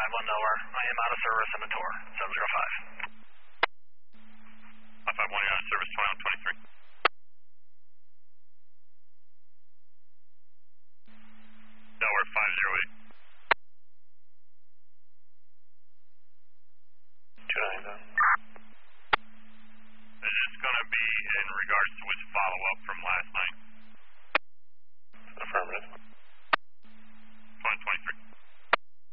5-1 Delaware. I am out of service in the tour. 705. 551, you're out of service, 2123. Delaware 508. 290. It's just going to be in regards to which follow-up from last night.